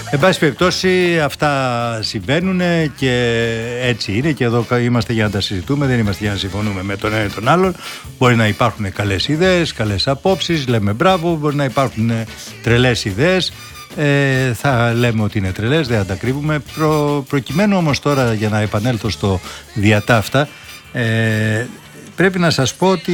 Εν πάση περιπτώσει, αυτά συμβαίνουν και έτσι είναι, και εδώ είμαστε για να τα συζητούμε, δεν είμαστε για να συμφωνούμε με τον ένα ή τον άλλον. Μπορεί να υπάρχουν καλές ιδέες, καλές απόψεις, λέμε μπράβο, μπορεί να υπάρχουν τρελές ιδέες, θα λέμε ότι είναι τρελές, δεν θα τα κρύβουμε. Προκειμένου όμως τώρα, για να επανέλθω στο διατάφτα, πρέπει να σας πω ότι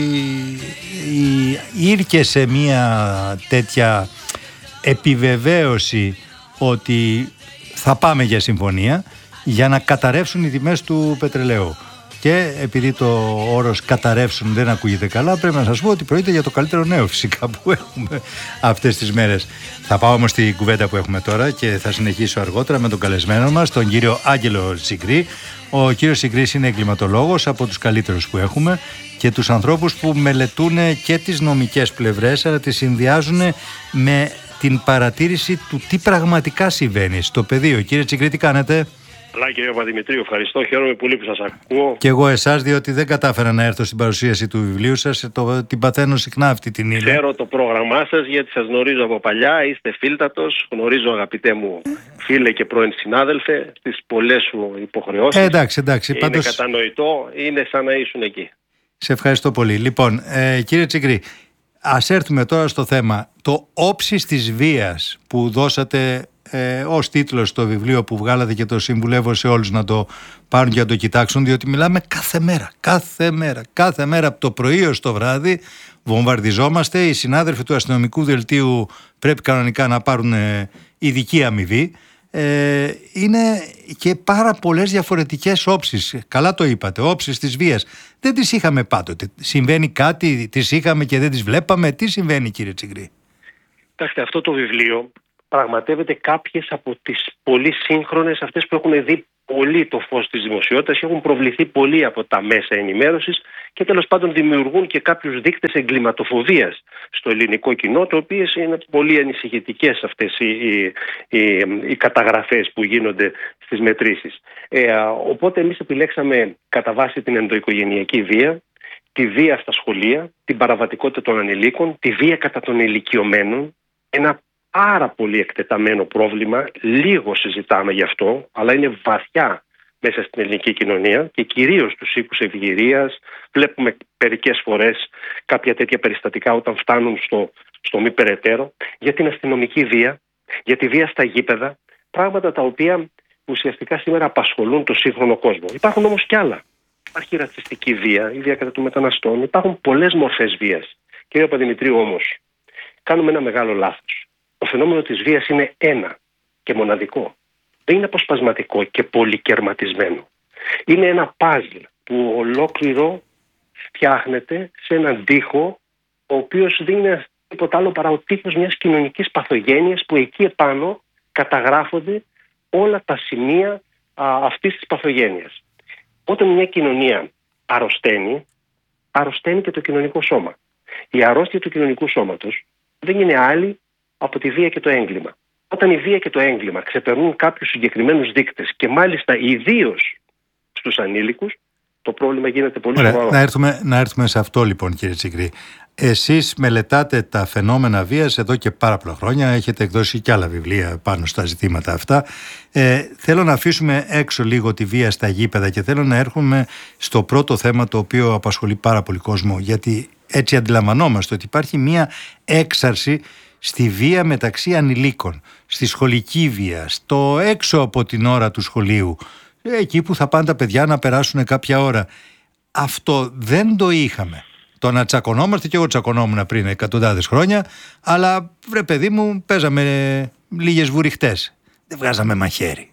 ήρθε σε μια τέτοια επιβεβαίωση ότι θα πάμε για συμφωνία για να καταρρεύσουν οι τιμές του πετρελαίου. Και επειδή το όρος καταρρεύσουν δεν ακούγεται καλά, πρέπει να σας πω ότι πρόκειται για το καλύτερο νέο φυσικά που έχουμε αυτές τις μέρες. Θα πάω όμως στην κουβέντα που έχουμε τώρα και θα συνεχίσω αργότερα με τον καλεσμένο μας, τον κύριο Άγγελο Τσιγκρή. Ο κύριος Τσιγκρής είναι εγκληματολόγος, από τους καλύτερους που έχουμε, και τους ανθρώπους που μελετούν και τις νομικές πλευρές, αλλά τις συνδυάζουν με την παρατήρηση του τι πραγματικά συμβαίνει στο πεδίο. Κύριε Τσιγκρή, τι κάνετε? Καλά, κύριε Παπαδημητρίου, ευχαριστώ. Χαίρομαι πολύ που σας ακούω. Και εγώ εσάς, διότι δεν κατάφερα να έρθω στην παρουσίαση του βιβλίου σας. Την παθαίνω συχνά αυτή την ύλη. Ξέρω το πρόγραμμά σας, γιατί σας γνωρίζω από παλιά. Είστε φίλτατος. Γνωρίζω, αγαπητέ μου φίλε και πρώην συνάδελφε, τις πολλές σου υποχρεώσεις. Εντάξει. Είναι Πάντως, κατανοητό, είναι σαν να ήσουν εκεί. σε ευχαριστώ πολύ. Λοιπόν, κύριε Τσιγκρή, ας έρθουμε τώρα στο θέμα. Το όψις της βίας που δώσατε ως τίτλο στο βιβλίο που βγάλατε, και το συμβουλεύω σε όλους να το πάρουν και να το κοιτάξουν, διότι μιλάμε κάθε μέρα από το πρωί ως το βράδυ, βομβαρδιζόμαστε. Οι συνάδελφοι του αστυνομικού δελτίου πρέπει κανονικά να πάρουν ειδική αμοιβή. Είναι και πάρα πολλές διαφορετικές όψεις. Καλά το είπατε, όψεις της βίας. Δεν τις είχαμε πάντοτε. Συμβαίνει κάτι, τις είχαμε και δεν τις βλέπαμε? Τι συμβαίνει, κύριε Τσιγκρή? Κοιτάξτε, αυτό το βιβλίο πραγματεύεται κάποιες από τις πολύ σύγχρονες, αυτές που έχουν δει πολύ το φως της δημοσιότητας και έχουν προβληθεί πολύ από τα μέσα ενημέρωσης, και τέλος πάντων δημιουργούν και κάποιους δείκτες εγκληματοφοβίας στο ελληνικό κοινό, το οποίο είναι πολύ ανησυχητικές αυτές οι καταγραφές που γίνονται στις μετρήσεις. Οπότε εμείς επιλέξαμε κατά βάση την ενδοοικογενειακή βία, τη βία στα σχολεία, την παραβατικότητα των ανηλίκων, τη βία κατά των ηλικιωμένων, ένα πάρα πολύ εκτεταμένο πρόβλημα, λίγο συζητάμε γι' αυτό, αλλά είναι βαθιά μέσα στην ελληνική κοινωνία και κυρίως στους οίκους ευγυρίας. Βλέπουμε μερικές φορές κάποια τέτοια περιστατικά όταν φτάνουν στο μη περαιτέρω, για την αστυνομική βία, για τη βία στα γήπεδα, πράγματα τα οποία ουσιαστικά σήμερα απασχολούν το σύγχρονο κόσμο. Υπάρχουν όμως κι άλλα. Υπάρχει ρατσιστική βία, η βία κατά των μεταναστών, υπάρχουν πολλές μορφές βίας. Κύριε Παπαδημητρίου, όμως, κάνουμε ένα μεγάλο λάθος. Το φαινόμενο της βίας είναι ένα και μοναδικό. Δεν είναι αποσπασματικό και πολυκερματισμένο. Είναι ένα παζλ που ολόκληρο φτιάχνεται σε έναν τοίχο, ο οποίος δεν είναι τίποτα άλλο παρά ο τοίχος μιας κοινωνικής παθογένειας, που εκεί επάνω καταγράφονται όλα τα σημεία αυτής της παθογένειας. Όταν μια κοινωνία αρρωσταίνει και το κοινωνικό σώμα. Η αρρώστια του κοινωνικού σώματος δεν είναι άλλη από τη βία και το έγκλημα. Όταν η βία και το έγκλημα ξεπερνούν κάποιους συγκεκριμένους δείκτες, και μάλιστα ιδίως στους ανήλικους, το πρόβλημα γίνεται πολύ σοβαρό. Να έρθουμε σε αυτό λοιπόν, κύριε Τσιγκρή. Εσείς μελετάτε τα φαινόμενα βίας εδώ και πάρα πολλά χρόνια, έχετε εκδώσει και άλλα βιβλία πάνω στα ζητήματα αυτά. Θέλω να αφήσουμε έξω λίγο τη βία στα γήπεδα και θέλω να έρχομαι στο πρώτο θέμα, το οποίο απασχολεί πάρα πολύ κόσμο, γιατί έτσι αντιλαμβανόμαστε ότι υπάρχει μία έξαρση στη βία μεταξύ ανηλίκων, στη σχολική βία, στο έξω από την ώρα του σχολείου, εκεί που θα πάνε τα παιδιά να περάσουν κάποια ώρα. Αυτό δεν το είχαμε. Το να τσακωνόμαστε, και εγώ τσακωνόμουν πριν εκατοντάδες χρόνια, αλλά βρε παιδί μου, παίζαμε λίγες βουριχτές. Δεν βγάζαμε μαχαίρι.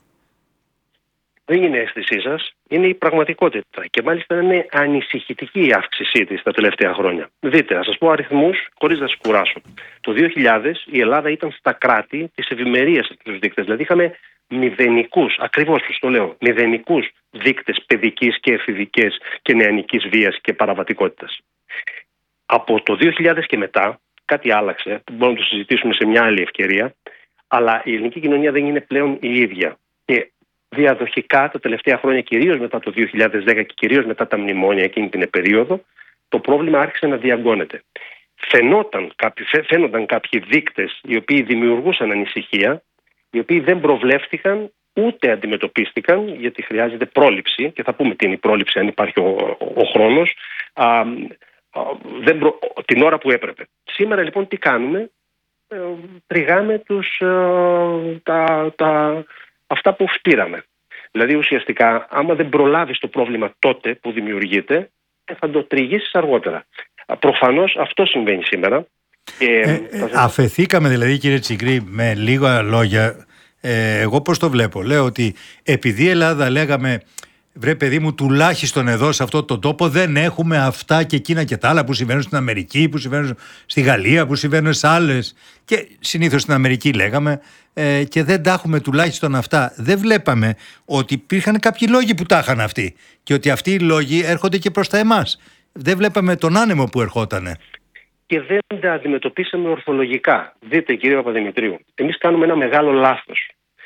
Δεν είναι αίσθησή σας, είναι η πραγματικότητα. Και μάλιστα είναι ανησυχητική η αύξησή της τα τελευταία χρόνια. Δείτε, να σας πω αριθμούς χωρίς να σας κουράσω. Το 2000 η Ελλάδα ήταν στα κράτη της ευημερίας στους δείκτες. Δηλαδή είχαμε μηδενικούς, ακριβώς το λέω, μηδενικούς δείκτες παιδικής και εφηβικής και νεανικής βίας και παραβατικότητας. Από το 2000 και μετά κάτι άλλαξε, μπορούμε να το συζητήσουμε σε μια άλλη ευκαιρία, αλλά η ελληνική κοινωνία δεν είναι πλέον η ίδια. Και διαδοχικά τα τελευταία χρόνια, κυρίως μετά το 2010 και κυρίως μετά τα μνημόνια εκείνη την περίοδο, το πρόβλημα άρχισε να διαγκώνεται. Φαίνονταν κάποιοι δείκτες οι οποίοι δημιουργούσαν ανησυχία, οι οποίοι δεν προβλέφθηκαν ούτε αντιμετωπίστηκαν, γιατί χρειάζεται πρόληψη, και θα πούμε τι είναι η πρόληψη αν υπάρχει ο χρόνος, την ώρα που έπρεπε. Σήμερα λοιπόν τι κάνουμε? Τριγάμε αυτά που φτύραμε. Δηλαδή ουσιαστικά άμα δεν προλάβεις το πρόβλημα τότε που δημιουργείται, θα το τριγύσεις αργότερα. Προφανώς αυτό συμβαίνει σήμερα. Αφεθήκαμε δηλαδή, κύριε Τσιγκρή, με λίγα λόγια, εγώ πώς το βλέπω? Λέω ότι επειδή η Ελλάδα λέγαμε, βρε παιδί μου, τουλάχιστον εδώ σε αυτόν τον τόπο δεν έχουμε αυτά και εκείνα και τα άλλα που συμβαίνουν στην Αμερική, που συμβαίνουν στη Γαλλία, που συμβαίνουν σε άλλες, και συνήθως στην Αμερική λέγαμε, και δεν τα έχουμε τουλάχιστον αυτά. Δεν βλέπαμε ότι υπήρχαν κάποιοι λόγοι που τα είχαν αυτοί και ότι αυτοί οι λόγοι έρχονται και προς τα εμάς. Δεν βλέπαμε τον άνεμο που ερχότανε. Και δεν τα αντιμετωπίσαμε ορθολογικά. Δείτε, κύριε Παπαδημητρίου, εμείς κάνουμε ένα μεγάλο λάθος.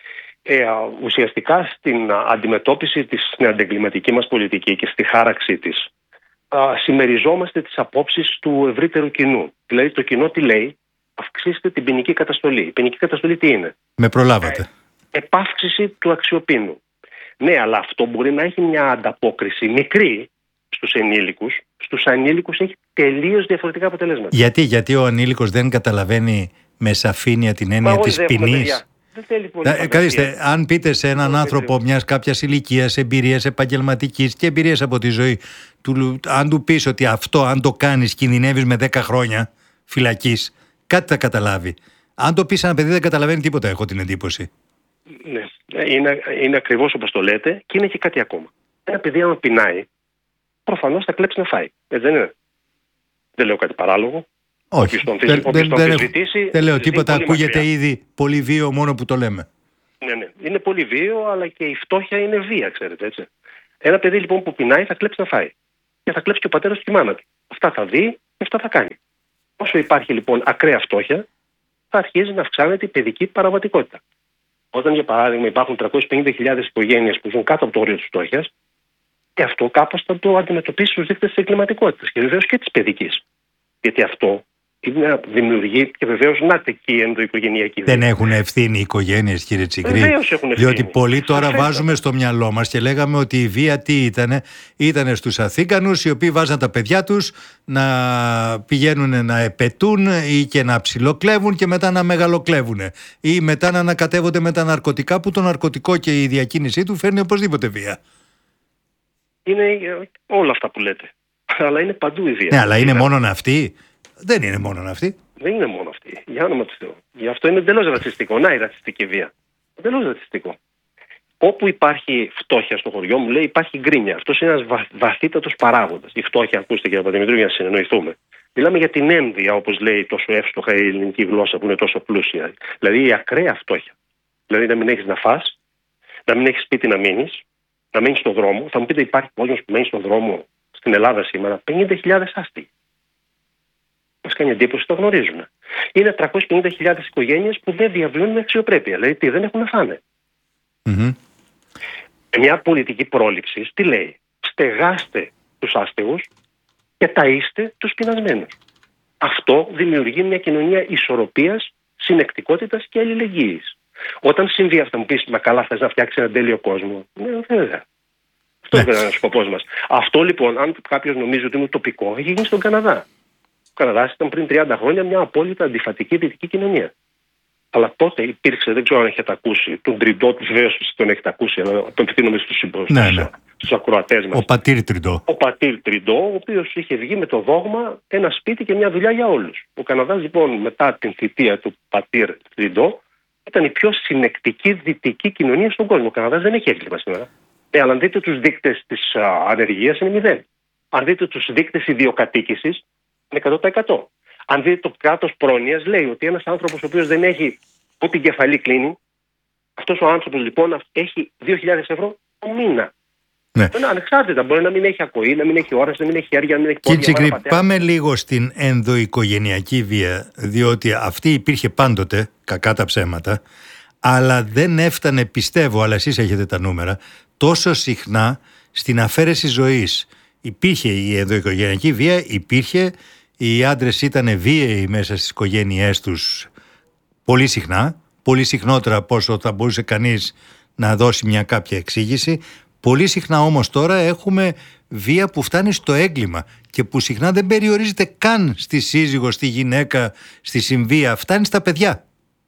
Ουσιαστικά στην αντιμετώπιση στην αντεγκληματική μας πολιτική και στη χάραξή της συμμεριζόμαστε τις απόψεις του ευρύτερου κοινού. Δηλαδή το κοινό τι λέει? Αυξήστε την ποινική καταστολή. Η ποινική καταστολή τι είναι? Με προλάβατε. Επάυξηση του αξιοπίνου. Ναι, αλλά αυτό μπορεί να έχει μια ανταπόκριση μικρή στους ενήλικους. Στους ανήλικους έχει τελείως διαφορετικά αποτελέσματα. Γιατί ο ανήλικος δεν καταλαβαίνει με σαφήνεια την έννοια της ποινής? Καθίστε, αν πείτε σε έναν άνθρωπο μιας κάποιας ηλικίας, εμπειρίας επαγγελματικής και εμπειρίας από τη ζωή, αν του πεις ότι αυτό, αν το κάνεις, κινδυνεύεις με 10 χρόνια φυλακής, κάτι θα καταλάβει. Αν το πεις ένα παιδί, δεν καταλαβαίνει τίποτα, έχω την εντύπωση. Ναι, είναι ακριβώς όπως το λέτε, και είναι και κάτι ακόμα. Ένα παιδί, αν πεινάει, προφανώς θα κλέψει να φάει. Έτσι δεν είναι? Δεν λέω κάτι παράλογο. Όχι, δεν λέω τίποτα, ακούγεται ήδη πολύ βίαιο μόνο που το λέμε. Ναι, είναι πολύ βίαιο, αλλά και η φτώχεια είναι βία, ξέρετε, έτσι. Ένα παιδί λοιπόν που πεινάει θα κλέψει να φάει. Και θα κλέψει και ο πατέρας και η μάνα του. Αυτά θα δει και αυτά θα κάνει. Όσο υπάρχει λοιπόν ακραία φτώχεια, θα αρχίζει να αυξάνεται η παιδική παραβατικότητα. Όταν για παράδειγμα υπάρχουν 350.000 οικογένειες που ζουν κάτω από το όριο της φτώχειας, και αυτό κάπως θα το αντιμετωπίσει στους δείκτες της εγκληματικότητας και βεβαίως και της παιδικής. Γιατί αυτό δημιουργεί και βεβαίως η ενδοοικογενειακή βία. Δεν έχουν ευθύνη οι οικογένειες, κύριε Τσιγκρή? Βεβαίως έχουν ευθύνη. Διότι πολλοί τώρα βάζουμε στο μυαλό μας και λέγαμε ότι η βία τι ήτανε? Ήτανε στους Αθήκανους, οι οποίοι βάζαν τα παιδιά τους να πηγαίνουν να επετούν ή και να ψιλοκλέβουν και μετά να μεγαλοκλέβουν. Ή μετά να ανακατεύονται με τα ναρκωτικά, που το ναρκωτικό και η διακίνησή του φέρνει οπωσδήποτε βία. Είναι όλα αυτά που λέτε. Αλλά είναι παντού η βία. Ναι, αλλά είναι μόνον αυτή? Δεν είναι μόνον αυτή. Δεν είναι μόνο αυτή. Για όνομα του Θεού. Γι' αυτό είναι εντελώς ρατσιστικό. Να, η ρατσιστική βία. Εντελώς ρατσιστικό. Όπου υπάρχει φτώχεια στο χωριό μου, λέει, υπάρχει γκρίνια. Αυτό είναι ένας βαθύτατος παράγοντας. Η φτώχεια, ακούστε κύριε Παπαδημητρίου, για να συνεννοηθούμε. Μιλάμε για την ένδυα, όπως λέει τόσο εύστοχα η ελληνική γλώσσα που είναι τόσο πλούσια. Δηλαδή η ακραία φτώχεια. Δηλαδή να μην έχεις να φας, να μην έχεις σπίτι να μείνεις, να μείνεις στον δρόμο. Θα μου πείτε, υπάρχει κόσμος που μένει στον δρόμο στην Ελλάδα σήμερα? 50.000 άστιγοι. Μας κάνει εντύπωση, το γνωρίζουμε. Είναι 350.000 οικογένειες που δεν διαβιώνουν με αξιοπρέπεια. Δηλαδή τι, δεν έχουν να φάνε. Μια πολιτική πρόληψη τι λέει? Στεγάστε τους άστεγους και ταΐστε τους πεινασμένους. Αυτό δημιουργεί μια κοινωνία ισορροπίας, συνεκτικότητας και αλληλεγγύης. Όταν συμβεί αυτό, μου πεις, μα καλά, θες να φτιάξει έναν τέλειο κόσμο? Ναι, βέβαια. Αυτό είναι ο σκοπός μας. Αυτό λοιπόν, αν κάποιος νομίζει ότι είναι ουτοπικό, έχει γίνει στον Καναδά. Ο Καναδάς ήταν πριν 30 χρόνια μια απόλυτα αντιφατική δυτική κοινωνία. Αλλά τότε υπήρξε, δεν ξέρω αν έχετε ακούσει, τον Τριντό, βεβαίως τον έχετε ακούσει, αλλά τον επιτείνομαι στους ακροατές μας. Ο πατήρ Τριντό. Ο πατήρ Τριντό, ο οποίος είχε βγει με το δόγμα ένα σπίτι και μια δουλειά για όλους. Ο Καναδάς λοιπόν μετά την θητεία του πατήρ Τριντό ήταν η πιο συνεκτική δυτική κοινωνία στον κόσμο. Ο Καναδάς δεν έχει έγκλημα σήμερα. Αλλά αν δείτε τους δείκτες της ανεργίας είναι 0. Αν δείτε τους δείκτες ιδιοκατοίκησης είναι 100%. Αν δείτε το κράτος πρόνοιας, λέει ότι ένας άνθρωπος ο οποίος δεν έχει ούτε την κεφαλή κλείνει, αυτός ο άνθρωπος λοιπόν έχει 2.000 ευρώ το μήνα. Ναι. Ανεξάρτητα, μπορεί να μην έχει ακοή, να μην έχει όραση, να μην έχει έργα, να μην έχει πόδια. Κύριε Τσιγκρή, πάμε λίγο στην ενδοοικογενειακή βία, διότι αυτή υπήρχε πάντοτε, κακά τα ψέματα, αλλά δεν έφτανε, πιστεύω, αλλά εσείς έχετε τα νούμερα, τόσο συχνά στην αφαίρεση ζωής. Υπήρχε η ενδοοικογενειακή βία, υπήρχε, οι άντρες ήταν βίαιοι μέσα στις οικογένειές τους πολύ συχνά, πολύ συχνότερα από όσο θα μπορούσε κανείς να δώσει μια κάποια εξήγηση. Πολύ συχνά όμως τώρα έχουμε βία που φτάνει στο έγκλημα και που συχνά δεν περιορίζεται καν στη σύζυγο, στη γυναίκα, στη συμβία, φτάνει στα παιδιά.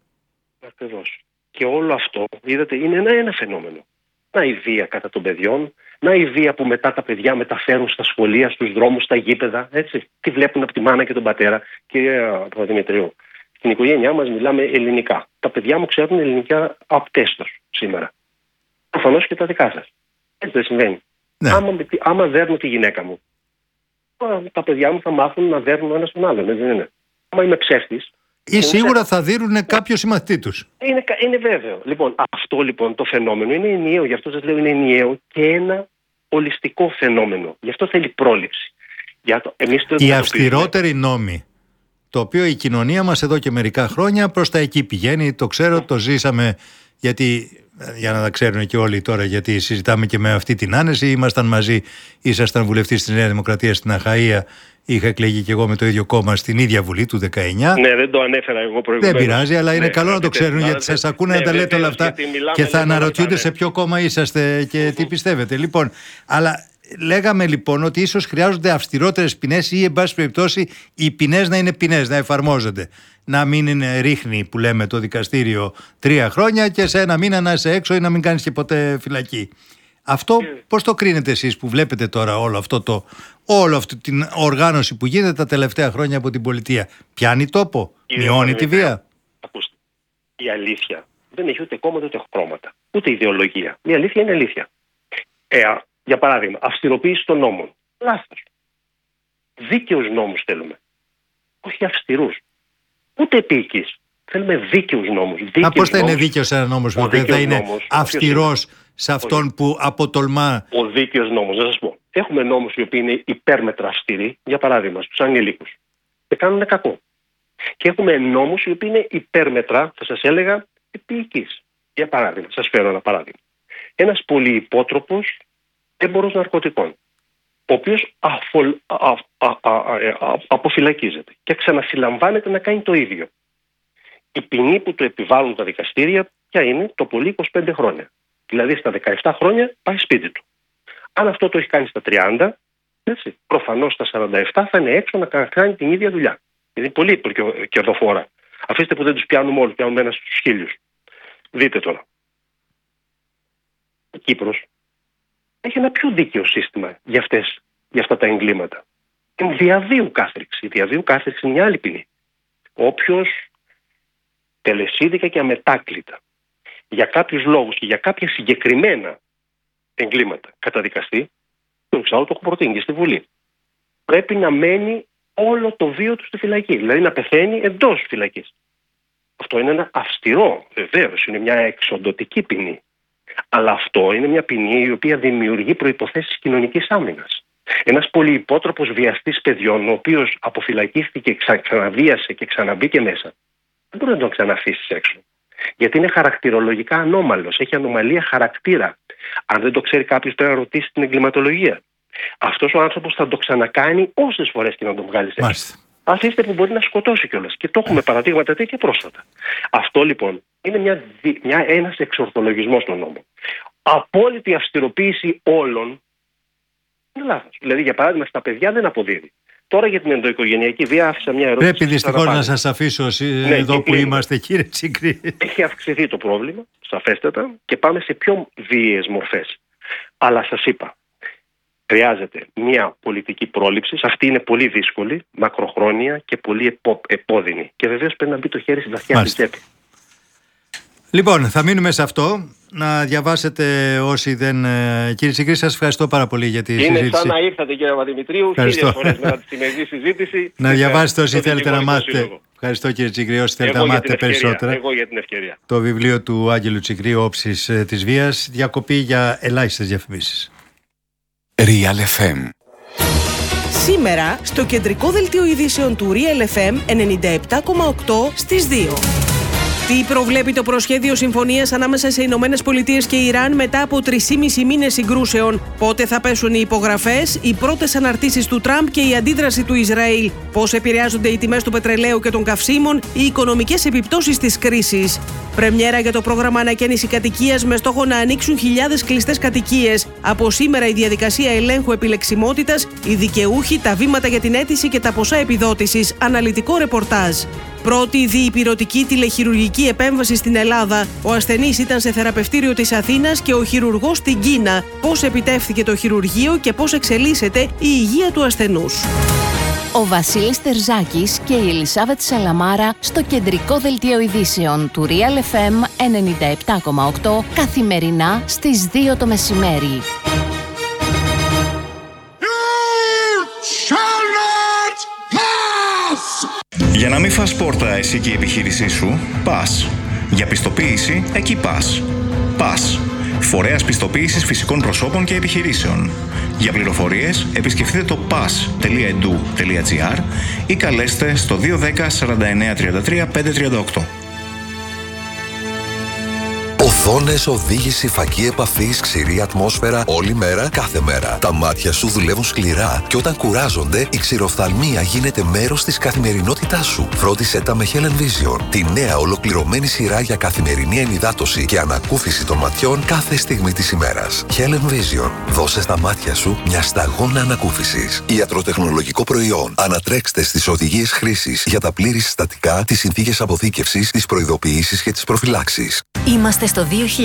Ακριβώς. Και όλο αυτό, είδατε, είναι ένα φαινόμενο. Να η βία κατά των παιδιών, να η βία που μετά τα παιδιά μεταφέρουν στα σχολεία, στους δρόμους, στα γήπεδα, έτσι. Τι βλέπουν από τη μάνα και τον πατέρα. Κυρία Παπαδημητρίου, στην οικογένειά μας μιλάμε ελληνικά. Τα παιδιά μου ξέρουν ελληνικά απτέστος σήμερα. Προφανώς και τα δικά σας. Έτσι δεν συμβαίνει. Ναι. Άμα δέρνω τη γυναίκα μου, τα παιδιά μου θα μάθουν να δέρνουν ένα τον άλλον, δεν είναι. Άμα είμαι ψεύτης. Ή σίγουρα θα δίνουν κάποιο συμμαθητή τους. Είναι βέβαιο. Λοιπόν, αυτό λοιπόν το φαινόμενο είναι ενιαίο. Γι' αυτό σας λέω είναι ενιαίο και ένα ολιστικό φαινόμενο. Γι' αυτό θέλει πρόληψη. Οι αυστηρότεροι νόμοι, το οποίο η κοινωνία μας εδώ και μερικά χρόνια προς τα εκεί πηγαίνει, το ξέρω, το ζήσαμε, γιατί, για να τα ξέρουν και όλοι τώρα, γιατί συζητάμε και με αυτή την άνεση, ήμασταν μαζί, ήσασταν βουλευτής της Νέας Δημοκρατίας στην Αχαΐα, είχα εκλεγεί και εγώ με το ίδιο κόμμα στην ίδια Βουλή του 19. Ναι, δεν το ανέφερα εγώ προηγουμένως. Δεν πειράζει, αλλά είναι καλό να το ξέρουν, γιατί σας ακούνε να τα λέτε όλα αυτά και θα αναρωτιούνται σε ποιο κόμμα είσαστε και τι πιστεύετε. Λοιπόν, αλλά λέγαμε λοιπόν ότι ίσως χρειάζονται αυστηρότερες ποινές ή, εν πάση περιπτώσει, οι ποινές να είναι ποινές, να εφαρμόζονται. Να μην είναι ρίχνει, που λέμε, το δικαστήριο 3 χρόνια και σε 1 μήνα να είσαι έξω ή να μην κάνεις και ποτέ φυλακή. Αυτό πώς το κρίνετε εσείς που βλέπετε τώρα όλο αυτή την οργάνωση που γίνεται τα τελευταία χρόνια από την πολιτεία? Πιάνει τόπο, μειώνει τη βία? Ακούστε, η αλήθεια δεν έχει ούτε κόμματα ούτε χρώματα, ούτε ιδεολογία. Η αλήθεια είναι αλήθεια. Για παράδειγμα, αυστηροποίηση των νόμων. Λάθος. Δίκαιους νόμους θέλουμε. Όχι αυστηρούς. Ούτε επίοικης. Θέλουμε δίκαιους νόμους. Πώς θα είναι δίκαιος ένας νόμος που δεν θα είναι αυστηρός σε αυτόν που αποτολμά? Ο δίκαιος νόμος, να σας πω. Έχουμε νόμους οι οποίοι είναι υπέρμετρα αυστηροί, για παράδειγμα, στους ανηλίκους. Και κάνουν κακό. Και έχουμε νόμους οι οποίοι είναι υπέρμετρα, θα σας έλεγα, επίοικης. Για παράδειγμα, σας φέρω ένα παράδειγμα. Ένας πολυυπότροπος έμπορος ναρκωτικών, ο οποίος αποφυλακίζεται και ξανασυλλαμβάνεται να κάνει το ίδιο. Η ποινή που του επιβάλλουν τα δικαστήρια ποια είναι? Το πολύ 25 χρόνια. Δηλαδή στα 17 χρόνια πάει σπίτι του. Αν αυτό το έχει κάνει στα 30, έτσι, προφανώς στα 47 θα είναι έξω να κάνει την ίδια δουλειά. Είναι πολύ κερδοφόρα. Αφήστε που δεν τους πιάνουμε όλους, πιάνουμε ένα στους 1000. Δείτε τώρα. Η Κύπρος έχει ένα πιο δίκαιο σύστημα για αυτά τα εγκλήματα. Είναι διαβίου κάθριξη. Η διαβίου κάθριξη είναι μια άλλη ποινή. Όποιος τελεσίδικα και αμετάκλητα για κάποιους λόγους και για κάποια συγκεκριμένα εγκλήματα καταδικαστεί, το εξάλλου το έχω προτείνει και στη Βουλή, πρέπει να μένει όλο το βίο του στη φυλακή. Δηλαδή να πεθαίνει εντός φυλακής. Αυτό είναι ένα αυστηρό, βεβαίως, είναι μια εξοντωτική ποινή. Αλλά αυτό είναι μια ποινή η οποία δημιουργεί προϋποθέσεις κοινωνικής άμυνας. Ένας πολυυπότροπος βιαστής παιδιών, ο οποίος αποφυλακίστηκε, ξαναβίασε και ξαναμπήκε μέσα, δεν μπορεί να τον ξαναφήσεις έξω. Γιατί είναι χαρακτηρολογικά ανώμαλος, έχει ανομαλία χαρακτήρα. Αν δεν το ξέρει κάποιος, πρέπει να ρωτήσει την εγκληματολογία. Αυτός ο άνθρωπος θα το ξανακάνει όσες φορές και να τον βγάλει έξω. Αφήστε που μπορεί να σκοτώσει κιόλας. Και το έχουμε παραδείγματα τέτοια πρόσφατα. Αυτό λοιπόν είναι ένας εξορθολογισμός των νόμων. Απόλυτη αυστηροποίηση όλων είναι λάθος. Δηλαδή, για παράδειγμα, στα παιδιά δεν αποδίδει. Τώρα για την ενδοοικογενειακή βία άφησα μια ερώτηση. Πρέπει δυστυχώς να σας αφήσω εδώ που είμαστε, κύριε Τσικρή. Έχει αυξηθεί το πρόβλημα, σαφέστατα, και πάμε σε πιο βίαιες μορφές. Αλλά σας είπα, χρειάζεται μια πολιτική πρόληψη. Αυτή είναι πολύ δύσκολη, μακροχρόνια και πολύ επώδυνη. Και βεβαίως πρέπει να μπει το χέρι στη βαθιά στην τσέπη. Λοιπόν, θα μείνουμε σε αυτό. Να διαβάσετε όσοι δεν... Κύριε Τσικρή, σας ευχαριστώ πάρα πολύ για τη συζήτηση. Είναι σαν να ήρθατε, κύριε Παπαδημητρίου, 1000 φορές μετά τη σημερινή συζήτηση. Να διαβάσετε όσοι θέλετε να μάθετε. Ευχαριστώ, κύριε Τσικρή, όσοι θέλετε να μάθετε περισσότερα. Εγώ για την ευκαιρία. Το βιβλίο του Άγγελου Τσικρή, Όψεις της Βίας. Διακοπή για ελάχιστες διαφημίσεις. Real FM. Σήμερα, στο κεντρικό δελτίο ειδήσεων του Real FM 97,8 στις 2. Τι προβλέπει το προσχέδιο συμφωνίας ανάμεσα σε Ηνωμένες Πολιτείες και Ιράν μετά από 3,5 μήνες συγκρούσεων? Πότε θα πέσουν οι υπογραφές, οι πρώτες αναρτήσεις του Τραμπ και η αντίδραση του Ισραήλ? Πώς επηρεάζονται οι τιμές του πετρελαίου και των καυσίμων, οι οικονομικές επιπτώσεις της κρίσης? Πρεμιέρα για το πρόγραμμα ανακαίνιση κατοικίας με στόχο να ανοίξουν χιλιάδες κλειστές κατοικίες. Από σήμερα η διαδικασία ελέγχου επιλεξιμότητας, οι δικαιούχοι, τα βήματα για την αίτηση και τα ποσά επιδότησης. Αναλυτικό ρεπορτάζ. Πρώτη διυπηρωτική τηλεχειρουργική επέμβαση στην Ελλάδα. Ο ασθενής ήταν σε θεραπευτήριο της Αθήνας και ο χειρουργός στην Κίνα. Πώς επιτεύχθηκε το χειρουργείο και πώς εξελίσσεται η υγεία του ασθενούς. Ο Βασίλης Τερζάκης και η Ελισάβετ Σαλαμάρα στο κεντρικό δελτίο ειδήσεων του Real FM 97,8 καθημερινά στις 2 το μεσημέρι. Για να μην φας πόρτα εσύ και η επιχείρησή σου, πας. Για πιστοποίηση, εκεί πας. Πας. Φορέας πιστοποίησης φυσικών προσώπων και επιχειρήσεων. Για πληροφορίες, επισκεφτείτε το pas.edu.gr ή καλέστε στο 210 49 33 538. Οθόνες, οδήγηση, φακή επαφής, ξηρή ατμόσφαιρα, όλη μέρα, κάθε μέρα. Τα μάτια σου δουλεύουν σκληρά και όταν κουράζονται, η ξηροφθαλμία γίνεται μέρος της καθημερινότητάς σου. Φρόντισε τα με Helen Vision, τη νέα ολοκληρωμένη σειρά για καθημερινή ενυδάτωση και ανακούφιση των ματιών κάθε στιγμή της ημέρας. Helen Vision, δώσε στα μάτια σου μια σταγόνα ανακούφισης. Ιατροτεχνολογικό προϊόν. Ανατρέξτε στις οδηγίες χρήσης για τα πλήρη συστατικά, τις συνθήκες αποθήκευσης, τις προειδοποιήσεις και τις προφυλάξεις. Είμαστε στο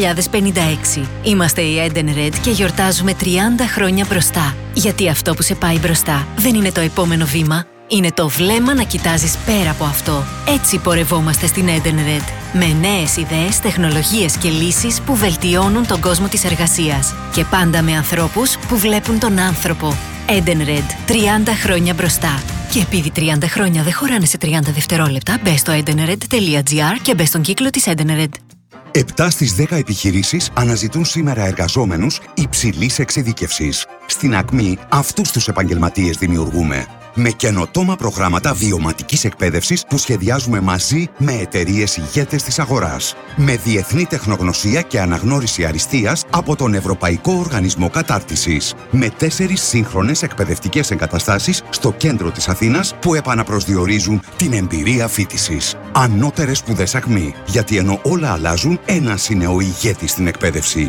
2056. Είμαστε η Edenred και γιορτάζουμε 30 χρόνια μπροστά. Γιατί αυτό που σε πάει μπροστά δεν είναι το επόμενο βήμα, είναι το βλέμμα να κοιτάζεις πέρα από αυτό. Έτσι πορευόμαστε στην Edenred. Με νέες ιδέες, τεχνολογίες και λύσεις που βελτιώνουν τον κόσμο της εργασίας. Και πάντα με ανθρώπους που βλέπουν τον άνθρωπο. Edenred. 30 χρόνια μπροστά. Και επειδή 30 χρόνια δεν χωράνε σε 30 δευτερόλεπτα, μπες στο edenred.gr και μπες στον κύκλο της Edenred. 7 στις 10 επιχειρήσεις αναζητούν σήμερα εργαζόμενους υψηλής εξειδίκευσης. Στην Ακμή αυτούς τους επαγγελματίες δημιουργούμε. Με καινοτόμα προγράμματα βιωματικής εκπαίδευσης που σχεδιάζουμε μαζί με εταιρείες ηγέτες της αγοράς. Με διεθνή τεχνογνωσία και αναγνώριση αριστείας από τον Ευρωπαϊκό Οργανισμό Κατάρτισης. Με 4 σύγχρονες εκπαιδευτικές εγκαταστάσεις στο κέντρο της Αθήνας που επαναπροσδιορίζουν την εμπειρία φοιτησης. Ανώτερες σπουδές Ακμή. Γιατί ενώ όλα αλλάζουν, ένας είναι ο ηγέτης στην εκπαίδευση.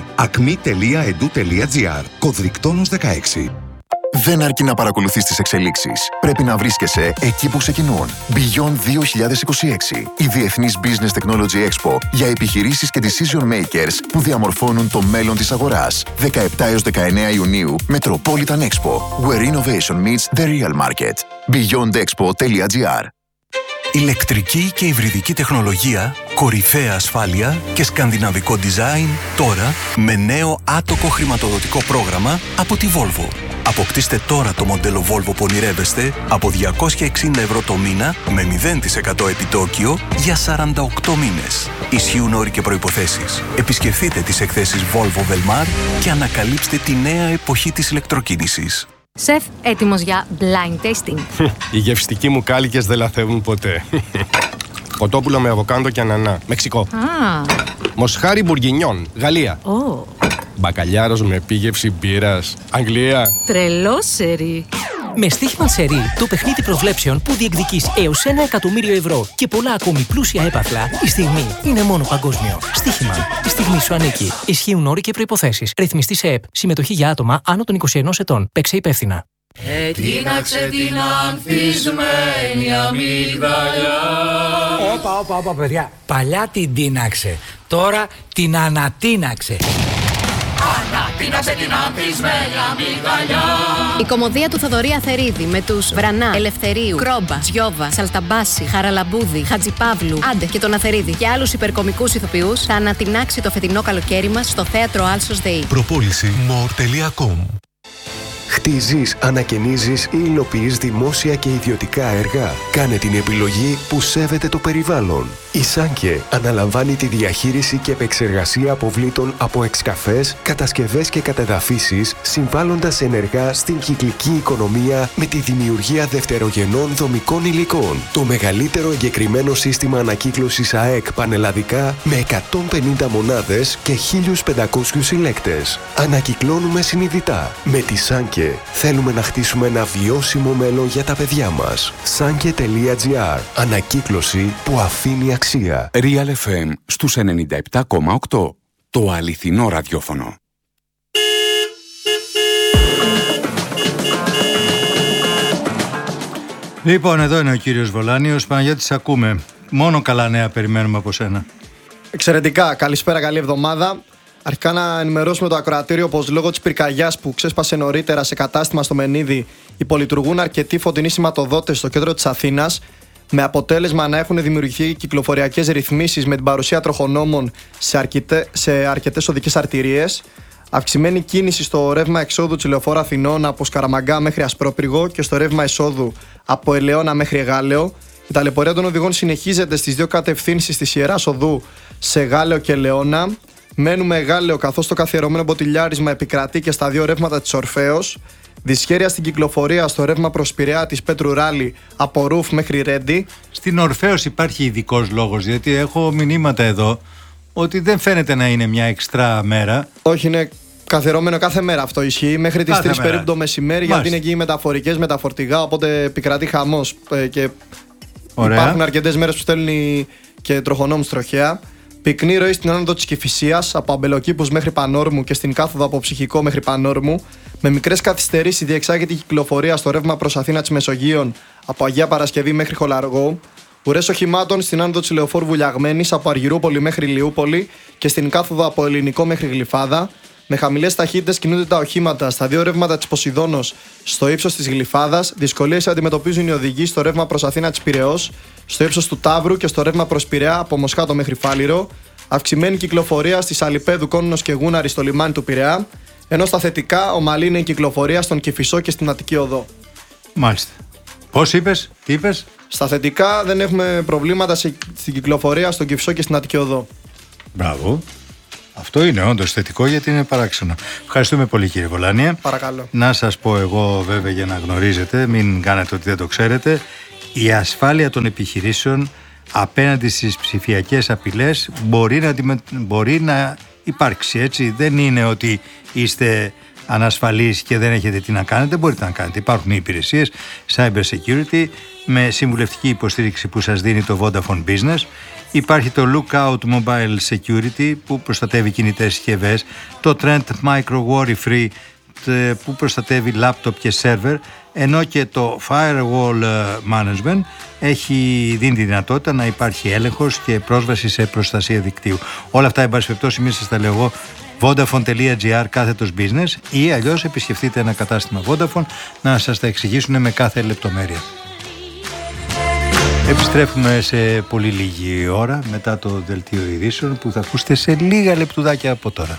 acmi.edu.gr. Κωδρικτόνος 16. Δεν αρκεί να παρακολουθείς τις εξελίξεις. Πρέπει να βρίσκεσαι εκεί που ξεκινούν. Beyond 2026. Η Διεθνής Business Technology Expo για επιχειρήσεις και decision makers που διαμορφώνουν το μέλλον της αγοράς. 17 έως 19 Ιουνίου, Metropolitan Expo. Where innovation meets the real market. beyondexpo.gr. Ηλεκτρική και υβριδική τεχνολογία, κορυφαία ασφάλεια και σκανδιναβικό design τώρα με νέο άτοκο χρηματοδοτικό πρόγραμμα από τη Volvo. Αποκτήστε τώρα το μοντέλο Volvo που ονειρεύεστε από 260 ευρώ το μήνα με 0% επιτόκιο για 48 μήνες. Ισχύουν όροι και προϋποθέσεις. Επισκεφτείτε τις εκθέσεις Volvo Velmar και ανακαλύψτε τη νέα εποχή της ηλεκτροκίνησης. Σεφ, έτοιμος για blind tasting. Οι γευστικοί μου κάλικες δεν λαθεύουν ποτέ. Κοτόπουλο με αβοκάντο και ανανά, Μεξικό. Μοσχάρι μπουργκινιόν, Γαλλία. Μπακαλιάρος με επίγευση μπύρας, Αγγλία. Τρελό σερί. Με στοίχημα σερί, το παιχνίδι προβλέψεων που διεκδικείς έως 1 εκατομμύριο ευρώ και πολλά ακόμη πλούσια έπαθλα, η στιγμή είναι μόνο παγκόσμιο. Στοίχημα. Η στιγμή σου ανήκει. Ισχύουν όροι και προϋποθέσεις. Ρυθμιστή σε ΕΠ. Συμμετοχή για άτομα άνω των 21 ετών. Παίξε υπεύθυνα. Τίναξε την ανθισμένη αμύγδαλιά. Όπα, παιδιά. Παλιά την τίναξε. Τώρα την ανατίναξε. Ανατίναξε την ανθισμένη αμύγδαλιά. Η κωμωδία του Θοδωρή Αθερίδη με τους Βρανά, Ελευθερίου, Κρόμπα, Τζιόβα, Σαλταμπάση, Χαραλαμπούδη, Χατζιπαύλου, Άντε και τον Αθερίδη και άλλους υπερκομικούς ηθοποιούς θα ανατινάξει το φετινό καλοκαίρι μας στο θέατρο Άλσος ΔΕΗ. Προπόληση more.com. Χτίζεις, ανακαινίζεις ή υλοποιείς δημόσια και ιδιωτικά έργα. Κάνε την επιλογή που σέβεται το περιβάλλον. Η Σάνκε αναλαμβάνει τη διαχείριση και επεξεργασία αποβλήτων από εξκαφές, κατασκευές και κατεδαφίσεις, συμβάλλοντας ενεργά στην κυκλική οικονομία με τη δημιουργία δευτερογενών δομικών υλικών. Το μεγαλύτερο εγκεκριμένο σύστημα ανακύκλωσης ΑΕΚ πανελλαδικά με 150 μονάδες και 1.500 συλλέκτες. Ανακυκλώνουμε συνειδητά. Με τη Σάνκε Σάνκε. Θέλουμε να χτίσουμε ένα βιώσιμο μέλλον για τα παιδιά μας. Sanke.gr. Ανακύκλωση που αφήνει αξία. Real FM στους 97,8. Το αληθινό ραδιόφωνο. Λοιπόν, εδώ είναι ο κύριος Βολάνιος. Παναγιώτη, ακούμε. Μόνο καλά νέα περιμένουμε από σένα. Εξαιρετικά. Καλησπέρα, καλή εβδομάδα. Αρχικά να ενημερώσουμε το ακροατήριο πως λόγω της πυρκαγιάς που ξέσπασε νωρίτερα σε κατάστημα στο Μενίδη υπολειτουργούν αρκετοί φωτεινοί σηματοδότες στο κέντρο της Αθήνας, με αποτέλεσμα να έχουν δημιουργηθεί κυκλοφοριακές ρυθμίσεις με την παρουσία τροχονόμων σε αρκετές οδικές αρτηρίες. Αυξημένη κίνηση στο ρεύμα εξόδου της Λεωφόρου Αθηνών από Σκαραμαγκά μέχρι Ασπρόπυργο και στο ρεύμα εισόδου από Ελαιώνα μέχρι Γάλεο. Η ταλαιπωρία των οδηγών συνεχίζεται στις δύο κατευθύνσεις της Ιεράς Οδού σε Γάλεο και Ελαιώνα. Μένουμε Γάλεο καθώς το καθιερωμένο μποτιλιάρισμα επικρατεί και στα δύο ρεύματα της Ορφέως. Δυσχέρεια στην κυκλοφορία στο ρεύμα προς Πειραιά της Πέτρου Ράλη από Ρουφ μέχρι Ρέντι. Στην Ορφέως υπάρχει ειδικός λόγος, γιατί έχω μηνύματα εδώ ότι δεν φαίνεται να είναι μια εξτρά μέρα. Όχι, είναι καθιερωμένο κάθε μέρα, αυτό ισχύει. Μέχρι τις 3 περίπου το μεσημέρι, γιατί είναι εκεί οι μεταφορικές με τα φορτηγά, οπότε επικρατεί χαμός και υπάρχουν αρκετές μέρες που στέλνουν και τροχονόμους τροχέα. Πυκνή ροή στην άνοδο της Κηφισίας από Αμπελοκήπους μέχρι Πανόρμου και στην κάθοδο από Ψυχικό μέχρι Πανόρμου. Με μικρές καθυστερήσεις διεξάγεται η κυκλοφορία στο ρεύμα προς Αθήνα της Μεσογείων από Αγία Παρασκευή μέχρι Χολαργό. Ουρές οχημάτων στην άνοδο της Λεωφόρου Βουλιαγμένης από Αργυρούπολη μέχρι Λιούπολη και στην κάθοδο από Ελληνικό μέχρι Γλυφάδα. Με χαμηλές ταχύτητες κινούνται τα οχήματα στα δύο ρεύματα της Ποσειδώνος στο ύψος της Γλυφάδας. Δυσκολίες αντιμετωπίζουν οι οδηγοί στο ρεύμα προς Αθήνα της Πειραιώς, στο ύψος του Ταύρου και στο ρεύμα προς Πειραιά από Μοσχάτο μέχρι Φάληρο. Αυξημένη κυκλοφορία στις Αλιπέδου, Κόνινος και Γούναρη στο λιμάνι του Πειραιά. Ενώ στα θετικά, ομαλή είναι η κυκλοφορία στον Κηφισό και στην Αττική Οδό. Μάλιστα. Πώς είπες, τι είπες? Στα θετικά δεν έχουμε προβλήματα στην κυκλοφορία στον Κηφισό και στην Αττική Οδό. Μπράβο. Αυτό είναι όντως θετικό, γιατί είναι παράξενο. Ευχαριστούμε πολύ, κύριε Βολάνια. Παρακαλώ. Να σας πω εγώ, βέβαια, για να γνωρίζετε, μην κάνετε ότι δεν το ξέρετε, η ασφάλεια των επιχειρήσεων απέναντι στις ψηφιακές απειλές μπορεί να υπάρξει, έτσι. Δεν είναι ότι είστε ανασφαλείς και δεν έχετε τι να κάνετε, μπορείτε να κάνετε. Υπάρχουν οι υπηρεσίες Cyber Security με συμβουλευτική υποστήριξη που σας δίνει το Vodafone Business. Υπάρχει το Lookout Mobile Security που προστατεύει κινητές συσκευές, το Trend Micro Worry Free που προστατεύει λάπτοπ και σερβερ, ενώ και το Firewall Management δίνει τη δυνατότητα να υπάρχει έλεγχος και πρόσβαση σε προστασία δικτύου. Όλα αυτά, εν πάση περιπτώσει, μην σας τα λέω εγώ, vodafone.gr/business ή αλλιώς επισκεφτείτε ένα κατάστημα Vodafone να σας τα εξηγήσουν με κάθε λεπτομέρεια. Επιστρέφουμε σε πολύ λίγη ώρα μετά το δελτίο ειδήσεων που θα ακούσετε σε λίγα λεπτουδάκια από τώρα.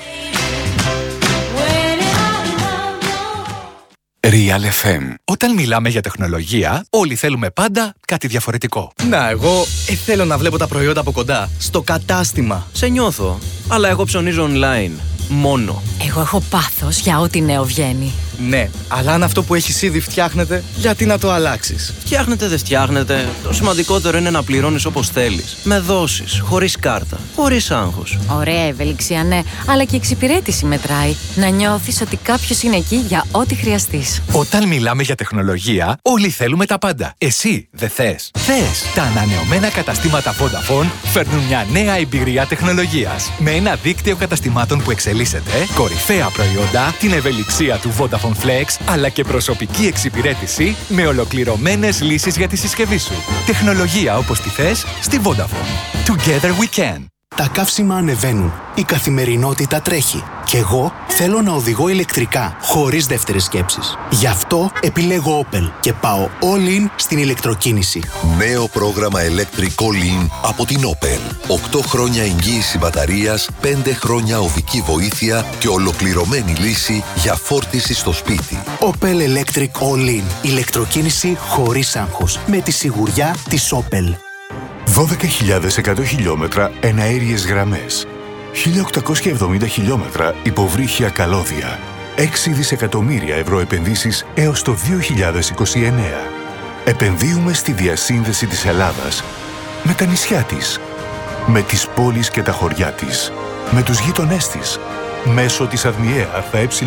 Real FM. Όταν μιλάμε για τεχνολογία, όλοι θέλουμε πάντα κάτι διαφορετικό. Να, εγώ θέλω να βλέπω τα προϊόντα από κοντά. Στο κατάστημα. Σε νιώθω. Αλλά εγώ ψωνίζω online. Μόνο. Εγώ έχω πάθος για ό,τι νέο βγαίνει. Ναι, αλλά αν αυτό που έχεις ήδη φτιάχνεται, γιατί να το αλλάξεις? Φτιάχνεται, δεν φτιάχνεται. Το σημαντικότερο είναι να πληρώνεις όπως θέλεις. Με δόσεις, χωρίς κάρτα, χωρίς άγχος. Ωραία ευελιξία, ναι, αλλά και η εξυπηρέτηση μετράει. Να νιώθεις ότι κάποιος είναι εκεί για ό,τι χρειαστείς. Όταν μιλάμε για τεχνολογία, όλοι θέλουμε τα πάντα. Εσύ δεν θες? Θες! Τα ανανεωμένα καταστήματα Vodafone φέρνουν μια νέα εμπειρία τεχνολογίας. Με ένα δίκτυο καταστημάτων που εξελίσσεται, κορυφαία προϊόντα, την ευελιξία του Vodafone Flex, αλλά και προσωπική εξυπηρέτηση με ολοκληρωμένες λύσεις για τη συσκευή σου. Τεχνολογία όπως τη θες στη Vodafone. Together we can. Τα καύσιμα ανεβαίνουν. Η καθημερινότητα τρέχει. Και εγώ θέλω να οδηγώ ηλεκτρικά, χωρίς δεύτερες σκέψεις. Γι' αυτό επιλέγω Opel και πάω all in στην ηλεκτροκίνηση. Νέο πρόγραμμα Electric All In από την Opel. 8 χρόνια εγγύηση μπαταρίας, 5 χρόνια οδική βοήθεια και ολοκληρωμένη λύση για φόρτιση στο σπίτι. Opel Electric All In. Ηλεκτροκίνηση χωρίς άγχος. Με τη σιγουριά της Opel. 12.100 χιλιόμετρα εναέριες γραμμές. 1.870 χιλιόμετρα υποβρύχια καλώδια. 6 δισεκατομμύρια ευρώ επενδύσεις έως το 2029. Επενδύουμε στη διασύνδεση της Ελλάδας με τα νησιά της, με τις πόλεις και τα χωριά της, με τους γείτονές της, μέσω της ΑΔΜΙΕ ΑΕ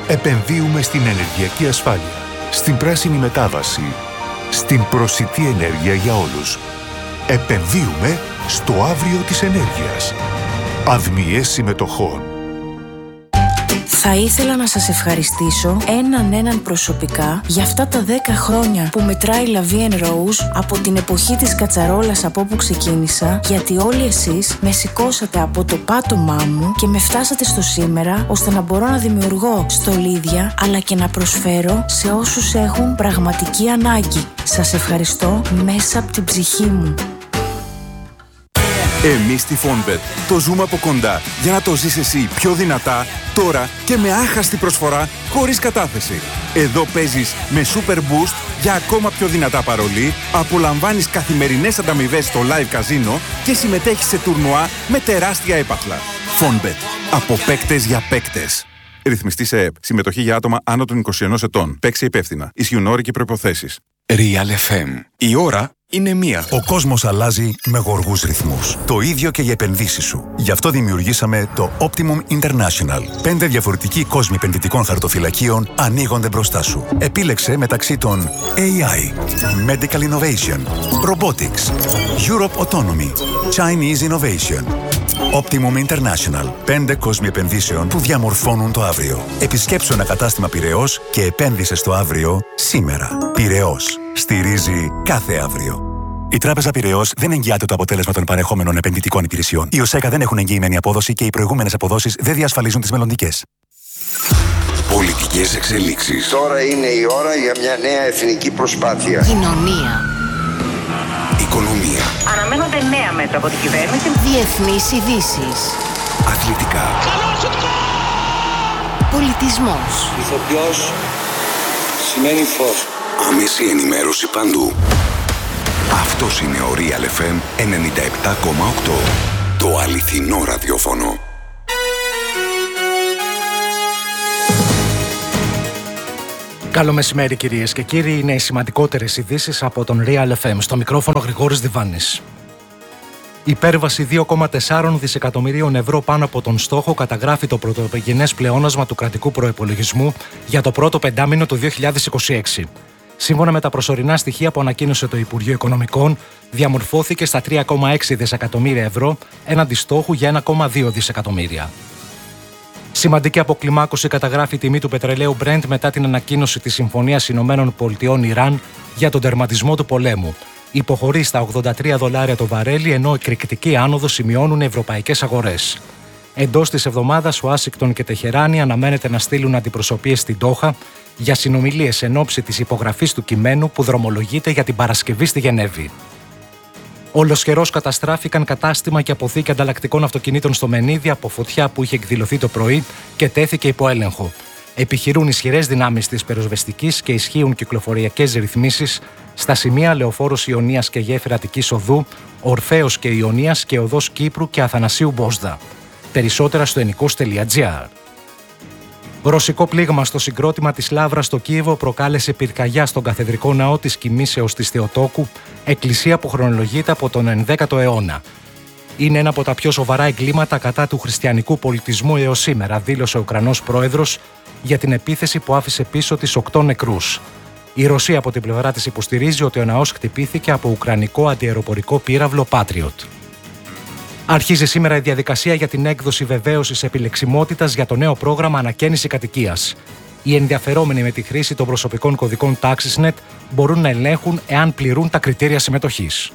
Επενδύουμε στην ενεργειακή ασφάλεια, στην πράσινη μετάβαση, στην προσιτή ενέργεια για όλους. Επενδύουμε στο αύριο της ενέργειας. Αδμιές συμμετοχών. Θα ήθελα να σας ευχαριστήσω έναν προσωπικά για αυτά τα 10 χρόνια που μετράει La Vie en Rose από την εποχή της κατσαρόλας από όπου ξεκίνησα, γιατί όλοι εσείς με σηκώσατε από το πάτωμά μου και με φτάσατε στο σήμερα, ώστε να μπορώ να δημιουργώ στολίδια αλλά και να προσφέρω σε όσους έχουν πραγματική ανάγκη. Σας ευχαριστώ μέσα από την ψυχή μου. Εμείς στη Fonbet το ζούμε από κοντά για να το ζεις εσύ πιο δυνατά, τώρα και με άχαστη προσφορά χωρίς κατάθεση. Εδώ παίζεις με Super Boost για ακόμα πιο δυνατά παρολί, απολαμβάνεις καθημερινές ανταμοιβές στο live καζίνο και συμμετέχεις σε τουρνουά με τεράστια έπαθλα. Fonbet. Από παίκτες για παίκτες. Ρυθμιστή σε ΕΕΠ. Συμμετοχή για άτομα άνω των 21 ετών. Παίξε υπεύθυνα. Ισχύουν όροι και προϋποθέσεις. Real FM. Η ώρα είναι μία. Ο κόσμος αλλάζει με γοργούς ρυθμούς. Το ίδιο και οι επενδύσεις σου. Γι' αυτό δημιουργήσαμε το Optimum International. 5 διαφορετικοί κόσμοι επενδυτικών χαρτοφυλακίων ανοίγονται μπροστά σου. Επίλεξε μεταξύ των AI, Medical Innovation, Robotics, Europe Autonomy, Chinese Innovation. Optimum International. 5 κόσμοι επενδύσεων που διαμορφώνουν το αύριο. Επισκέψου ένα κατάστημα Πειραιώς και επένδυσε στο αύριο σήμερα. Πειραιώς. Στηρίζει κάθε αύριο. Η Τράπεζα Πειραιώς δεν εγγυάται το αποτέλεσμα των παρεχόμενων επενδυτικών υπηρεσιών. Οι ΟΣΕΚΑ δεν έχουν εγγυημένη απόδοση και οι προηγούμενες αποδόσεις δεν διασφαλίζουν τις μελλοντικές. Πολιτικές εξελίξεις. Τώρα είναι η ώρα για μια νέα εθνική προσπάθεια. Κοινωνία. Οικονομία. Αναμένονται νέα μέτρα από την κυβέρνηση. Διεθνείς ειδήσεις. Αθλητικά. Πολιτισμός. Ηθοποιός σημαίνει φως. Άμεση ενημέρωση παντού. Αυτός είναι ο Real FM 97,8. Το αληθινό ραδιόφωνο. Καλό μεσημέρι κυρίες και κύριοι, είναι οι σημαντικότερες ειδήσεις από τον Real FM. Στο μικρόφωνο Γρηγόρης Διβάνης. Υπέρβαση 2,4 δισεκατομμυρίων ευρώ πάνω από τον στόχο καταγράφει το πρωτογενές πλεόνασμα του κρατικού προϋπολογισμού για το πρώτο πεντάμηνο του 2026. Σύμφωνα με τα προσωρινά στοιχεία που ανακοίνωσε το Υπουργείο Οικονομικών, διαμορφώθηκε στα 3,6 δισεκατομμύρια ευρώ έναντι στόχου για 1,2 δισεκατομμύρια. Σημαντική αποκλιμάκωση καταγράφει η τιμή του πετρελαίου Brent μετά την ανακοίνωση της Συμφωνίας ΗΠΑ-Ιράν για τον τερματισμό του πολέμου. Υποχωρεί στα $83 το βαρέλι, ενώ εκρηκτική άνοδο σημειώνουν ευρωπαϊκές αγορές. Εντός της εβδομάδας, Ουάσιγκτον και Τεχεράνη αναμένεται να στείλουν αντιπροσωπείες στην Ντόχα για συνομιλίες εν ώψη της υπογραφής του κειμένου που δρομολογείται για την Παρασκευή στη Γενέβη. Ολοσχερώς καταστράφηκαν κατάστημα και αποθήκη ανταλλακτικών αυτοκινήτων στο Μενίδη από φωτιά που είχε εκδηλωθεί το πρωί και τέθηκε υπό έλεγχο. Επιχειρούν ισχυρές δυνάμεις της πυροσβεστικής και ισχύουν κυκλοφοριακές ρυθμίσεις στα σημεία Λεωφόρος Ιωνίας και Γέφυρα Αττικής Οδού, Ορφέως και Ιωνίας και Οδός Κύπρου και Αθανασίου Μπόσδα. Περισσότερα στο ενικός.gr. Ρωσικό πλήγμα στο συγκρότημα της Λαύρας στο Κίεβο προκάλεσε πυρκαγιά στον καθεδρικό ναό της Κοιμήσεως της Θεοτόκου, εκκλησία που χρονολογείται από τον 11ο αιώνα. Είναι ένα από τα πιο σοβαρά εγκλήματα κατά του χριστιανικού πολιτισμού έως σήμερα, δήλωσε ο Ουκρανός πρόεδρος για την επίθεση που άφησε πίσω τις 8 νεκρούς. Η Ρωσία από την πλευρά της υποστηρίζει ότι ο ναός χτυπήθηκε από ουκρανικό αντιαεροπορικό πύραυλο Patriot. Αρχίζει σήμερα η διαδικασία για την έκδοση βεβαίωσης επιλεξιμότητας για το νέο πρόγραμμα ανακαίνιση κατοικίας. Οι ενδιαφερόμενοι με τη χρήση των προσωπικών κωδικών TaxisNet μπορούν να ελέγχουν εάν πληρούν τα κριτήρια συμμετοχής.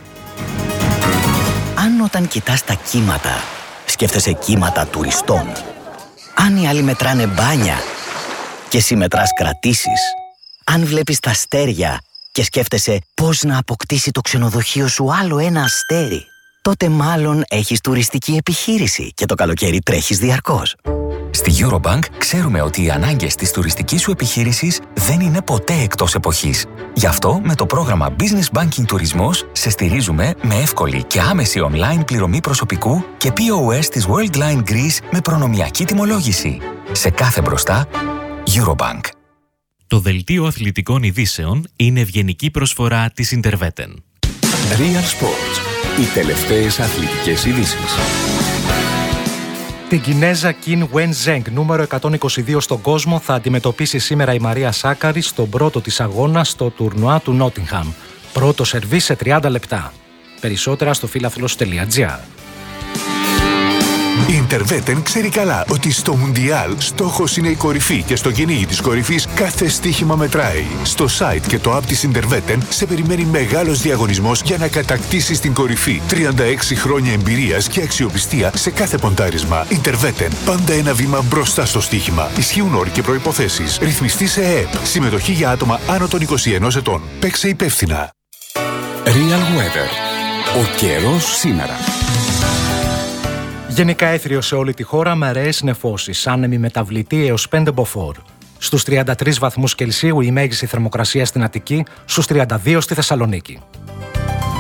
Αν όταν κοιτάς τα κύματα, σκέφτεσαι κύματα τουριστών. Αν οι άλλοι μετράνε μπάνια και εσύ μετράς κρατήσεις. Αν βλέπεις τα αστέρια και σκέφτεσαι πώς να αποκτήσει το ξενοδοχείο σου άλλο ένα αστέρι, τότε μάλλον έχεις τουριστική επιχείρηση και το καλοκαίρι τρέχεις διαρκώς. Στη Eurobank ξέρουμε ότι οι ανάγκες της τουριστικής σου επιχείρησης δεν είναι ποτέ εκτός εποχής. Γι' αυτό με το πρόγραμμα Business Banking Τουρισμός σε στηρίζουμε με εύκολη και άμεση online πληρωμή προσωπικού και POS της Worldline Greece με προνομιακή τιμολόγηση. Σε κάθε μπροστά, Eurobank. Το δελτίο αθλητικών ειδήσεων είναι ευγενική προσφορά της Interveten. Real Sports. Οι τελευταίες αθλητικές ειδήσεις. Την Κινέζα Κιν Wen Zheng, νούμερο 122 στον κόσμο, θα αντιμετωπίσει σήμερα η Μαρία Σάκαρη στον πρώτο της αγώνα στο τουρνουά του Νότιγχαμ. Πρώτο σερβίς σε 30 λεπτά. Περισσότερα στο φίλαθλος.gr. Η Interveten ξέρει καλά ότι στο Μουντιάλ στόχος είναι η κορυφή και στο κυνήγι της κορυφής κάθε στοίχημα μετράει. Στο site και το app της Interveten σε περιμένει μεγάλος διαγωνισμός για να κατακτήσεις την κορυφή. 36 χρόνια εμπειρίας και αξιοπιστία σε κάθε ποντάρισμα. Interveten, πάντα ένα βήμα μπροστά στο στοίχημα. Ισχύουν όροι και προϋποθέσεις. Ρυθμιστή σε ΕΕΠ. Συμμετοχή για άτομα άνω των 21 ετών. Παίξε υπεύθυνα. Real Weather. Ο καιρός σήμερα. Γενικά έθριο σε όλη τη χώρα με αραιές νεφώσεις, άνεμη μεταβλητή έως 5 μποφόρ. Στους 33 βαθμούς Κελσίου η μέγιστη θερμοκρασία στην Αττική, στους 32 στη Θεσσαλονίκη.